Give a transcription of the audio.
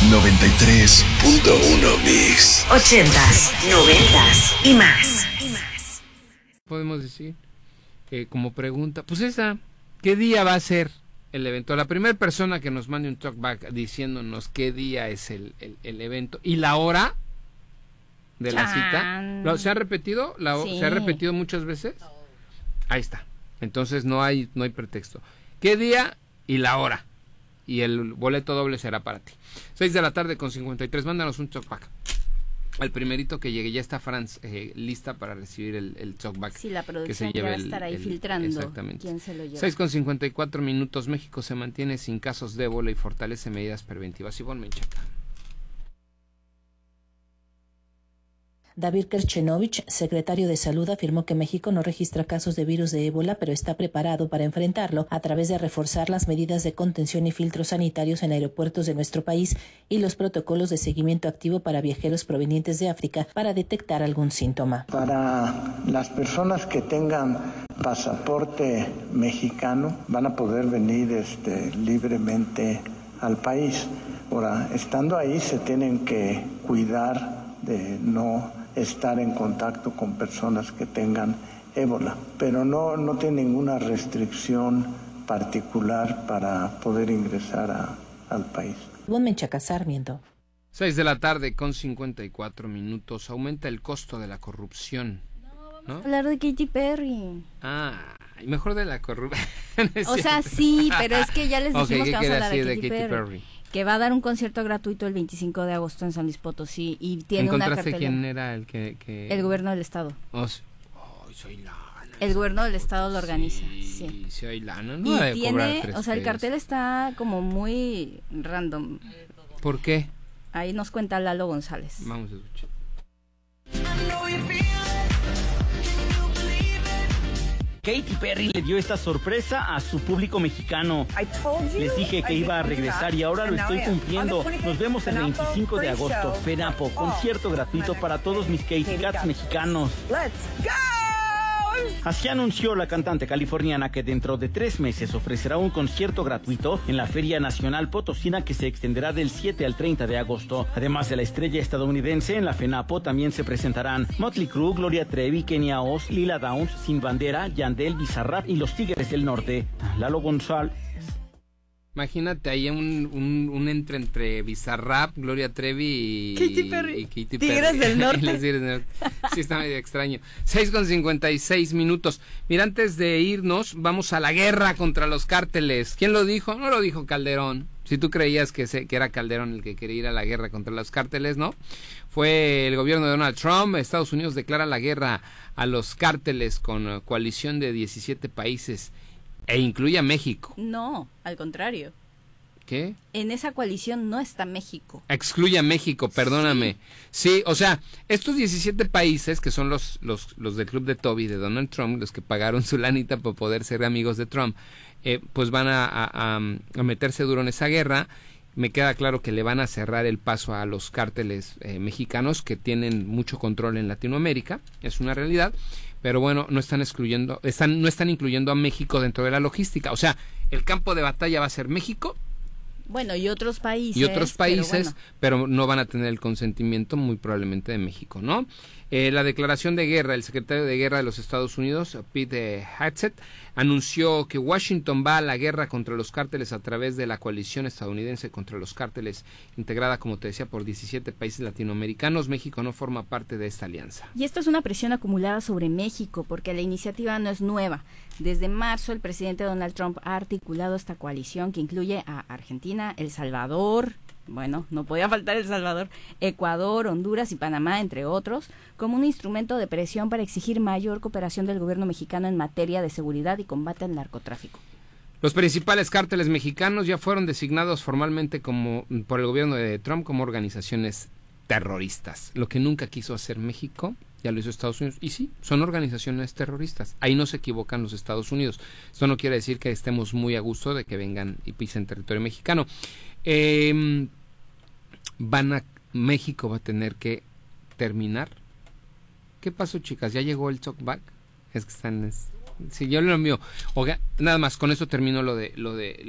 93.1 Mix. 80s, 90s y más. Podemos decir, como pregunta, pues esa, ¿qué día va a ser el evento? La primera persona que nos mande un talkback diciéndonos qué día es el evento y la hora de la cita. ¿Se ha repetido? Sí. ¿Se ha repetido muchas veces? Ahí está. Entonces no hay pretexto. ¿Qué día y la hora? Y el boleto doble será para ti. 6:53 p.m. Mándanos un talkback. Al primerito que llegue, ya está Franz lista para recibir el talkback. Sí, la producción que se ya lleve va a estar ahí filtrando exactamente. quién se lo lleva. 6:54 p.m. México se mantiene sin casos de ébola y fortalece medidas preventivas. Ivonne Menchaca. David Kerchenovich, secretario de Salud, afirmó que México no registra casos de virus de ébola, pero está preparado para enfrentarlo a través de reforzar las medidas de contención y filtros sanitarios en aeropuertos de nuestro país y los protocolos de seguimiento activo para viajeros provenientes de África para detectar algún síntoma. Para las personas que tengan pasaporte mexicano van a poder venir libremente al país. Ahora, estando ahí se tienen que cuidar de no estar en contacto con personas que tengan ébola, pero no tiene ninguna restricción particular para poder ingresar al país. Ivonne Menchaca, Sarmiento. 6:54 p.m. Aumenta el costo de la corrupción. ¿No? Hablar de Katy Perry. Y mejor de la corrupción. O sea, sí, pero es que ya les dijimos que vamos a hablar de Katy Perry. Que va a dar un concierto gratuito el 25 de agosto en San Luis Potosí y tiene una cartelera. ¿Quién era el que...? El gobierno del estado. Soy lana. El gobierno del estado lo organiza, sí. Soy lana, ¿no? Y tiene, o sea, el cartel está como muy random. ¿Por qué? Ahí nos cuenta Lalo González. Vamos a escuchar. Katy Perry le dio esta sorpresa a su público mexicano. Les dije que iba a regresar y ahora lo estoy cumpliendo. Nos vemos el 25 de agosto. FENAPO, concierto gratuito para todos mis Katy Cats mexicanos. Así anunció la cantante californiana que dentro de 3 meses ofrecerá un concierto gratuito en la Feria Nacional Potosina que se extenderá del 7 al 30 de agosto. Además de la estrella estadounidense, en la FENAPO también se presentarán Motley Crue, Gloria Trevi, Kenia Oz, Lila Downs, Sin Bandera, Yandel, Bizarrap y los Tigres del Norte. Lalo González. Imagínate ahí un entre Bizarrap, Gloria Trevi y Katy Perry. Tigres del Norte. Sí, está medio extraño. 6:56 p.m. Mira, antes de irnos, vamos a la guerra contra los cárteles. ¿Quién lo dijo? No lo dijo Calderón. Si tú creías que era Calderón el que quería ir a la guerra contra los cárteles, ¿no? Fue el gobierno de Donald Trump. Estados Unidos declara la guerra a los cárteles con coalición de 17 países. E incluye a México. No, al contrario. ¿Qué? En esa coalición no está México. Excluye a México, perdóname. Sí, o sea, estos 17 países que son los del club de Toby de Donald Trump, los que pagaron su lanita para poder ser amigos de Trump, pues van a meterse duro en esa guerra. Me queda claro que le van a cerrar el paso a los cárteles mexicanos que tienen mucho control en Latinoamérica, es una realidad. Pero bueno, no están incluyendo a México dentro de la logística. O sea, el campo de batalla va a ser México. Bueno, y otros países. Pero no van a tener el consentimiento muy probablemente de México, ¿no? La declaración de guerra, el secretario de Guerra de los Estados Unidos, Pete Hegseth, anunció que Washington va a la guerra contra los cárteles a través de la coalición estadounidense contra los cárteles, integrada, como te decía, por 17 países latinoamericanos. México no forma parte de esta alianza. Y esto es una presión acumulada sobre México, porque la iniciativa no es nueva. Desde marzo, el presidente Donald Trump ha articulado esta coalición que incluye a Argentina, El Salvador, bueno, no podía faltar El Salvador, Ecuador, Honduras y Panamá, entre otros, como un instrumento de presión para exigir mayor cooperación del gobierno mexicano en materia de seguridad y combate al narcotráfico. Los principales cárteles mexicanos ya fueron designados formalmente por el gobierno de Trump como organizaciones terroristas. Lo que nunca quiso hacer México, ya lo hizo Estados Unidos. Y sí, son organizaciones terroristas. Ahí no se equivocan los Estados Unidos. Esto no quiere decir que estemos muy a gusto de que vengan y pisen territorio mexicano. México va a tener que terminar. ¿Qué pasó, chicas? ¿Ya llegó el talkback? Es que están... Sí, yo lo envío. Nada más, con eso termino lo de